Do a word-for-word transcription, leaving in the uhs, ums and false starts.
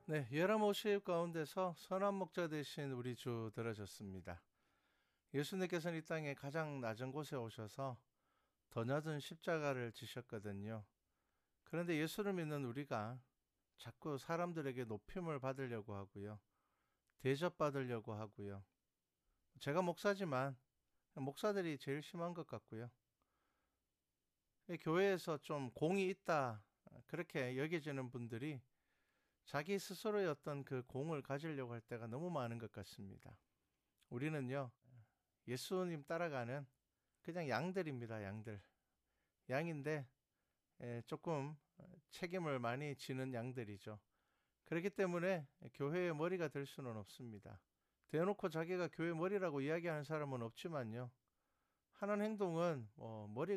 네, 예람 오십 가운데서 선한 목자 되신 우리 주 들어졌습니다. 예수님께서는 이 땅에 가장 낮은 곳에 오셔서 더 낮은 십자가를 지셨거든요. 그런데 예수를 믿는 우리가 자꾸 사람들에게 높임을 받으려고 하고요. 대접받으려고 하고요. 제가 목사지만 목사들이 제일 심한 것 같고요. 교회에서 좀 공이 있다 그렇게 여겨지는 분들이 자기 스스로의 어떤 그 공을 가지려고 할 때가 너무 많은 것 같습니다. 우리는요, 예수님 따라가는 그냥 양들입니다, 양들. 양인데, 에, 조금 책임을 많이 지는 양들이죠. 그렇기 때문에 교회의 머리가 될 수는 없습니다. 대놓고 자기가 교회 머리라고 이야기하는 사람은 없지만요. 하는 행동은 뭐 머리